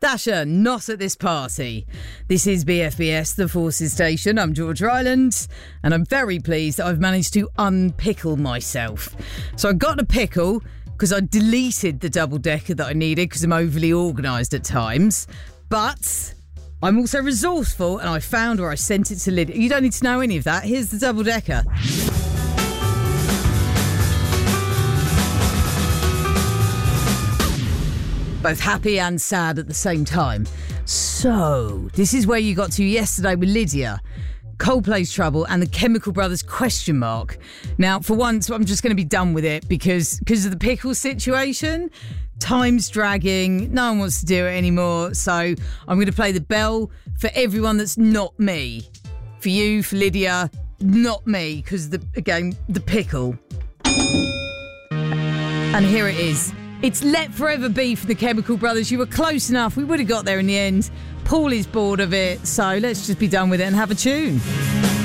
Stasher, not at this party. This is BFBS, the Forces Station. I'm Georgia Ireland, and I'm very pleased that I've managed to unpickle myself. So I got a pickle because I deleted the double-decker that I needed because I'm overly organised at times. But I'm also resourceful, and I found where I sent it to Lydia. You don't need to know any of that. Here's the double-decker. Both happy and sad at the same time. So, this is where you got to yesterday with Lydia. Coldplay's Trouble and the Chemical Brothers ? Now, for once, I'm just going to be done with it because of the pickle situation. Time's dragging. No one wants to do it anymore. So, I'm going to play the bell for everyone that's not me. For you, for Lydia, not me, because, the pickle. And here it is. It's Let Forever Be for the Chemical Brothers. You were close enough. We would have got there in the end. Paul is bored of it, so let's just be done with it and have a tune.